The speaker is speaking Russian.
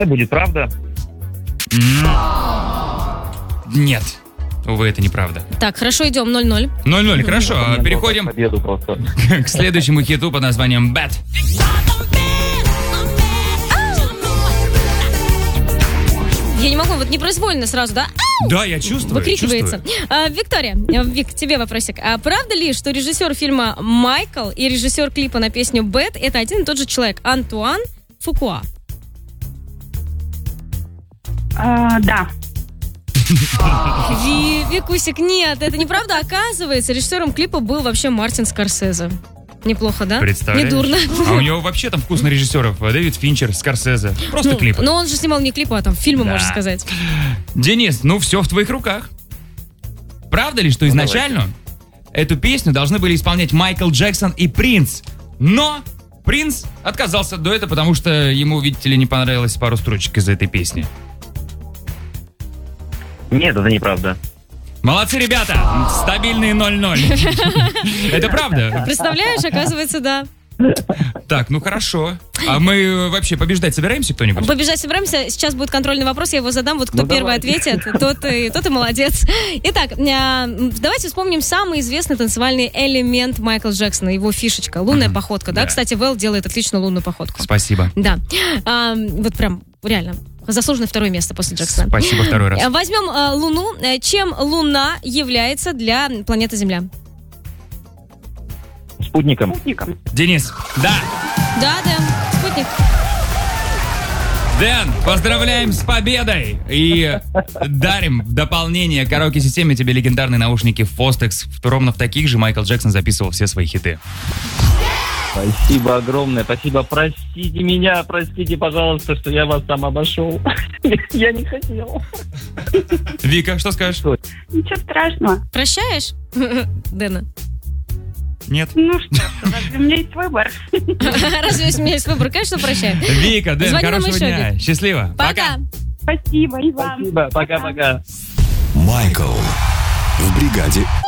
Это будет правда. Нет. Увы, это неправда. Так, хорошо, идем 0-0. 0-0, хорошо. Переходим Победу просто. к следующему хиту под названием «Bad». Я не могу, вот непроизвольно сразу, да? Да, я чувствую. Выкрикивается. Виктория, Вик, тебе вопросик. А правда ли, что режиссер фильма «Майкл» и режиссер клипа на песню «Bad» это один и тот же человек, Антуан Фукуа? Да. Викусик, нет, это неправда. Оказывается, режиссером клипа был вообще Мартин Скорсезе. Неплохо, да? Представляешь? Недурно. А у него вообще там вкусно режиссеров. Дэвид Финчер, Скорсезе. Просто клипы. Но он же снимал не клипы, а там фильмы, Да. можно сказать. Денис, все в твоих руках. Правда ли, что изначально эту песню должны были исполнять Майкл Джексон и Принц? Но Принц отказался от дуэта, потому что ему, видите ли, не понравилось пару строчек из этой песни. Нет, это неправда. Молодцы, ребята! Стабильные 0-0. Это правда? Представляешь, оказывается, да. Так, хорошо. А мы вообще побеждать собираемся кто-нибудь? Побежать собираемся. Сейчас будет контрольный вопрос, я его задам. Вот кто первый ответит, тот и молодец. Итак, давайте вспомним самый известный танцевальный элемент Майкла Джексона, его фишечка, лунная походка. Да, кстати, Вэл делает отличную лунную походку. Спасибо. Да. Вот прям, реально, заслуженное второе место после Джексона. Спасибо второй раз. Возьмем Луну. Чем Луна является для планеты Земля? Спутником. Денис, да. Да, спутник. Дэн, поздравляем с победой и дарим в дополнение к караоке-системе тебе легендарные наушники Fostex. Ровно в таких же Майкл Джексон записывал все свои хиты. Спасибо огромное, спасибо. Простите меня, простите, пожалуйста, что я вас там обошел. Я не хотел. Вика, что скажешь? Ничего страшного. Прощаешь Дэна? Нет. Ну что, разве у меня есть выбор? Разве у меня есть выбор? Конечно, прощаю. Вика, Дэн, Звони нам хорошего еще, дня. Вик. Счастливо. Пока. Спасибо, и вам. Спасибо, пока-пока. Майкл в бригаде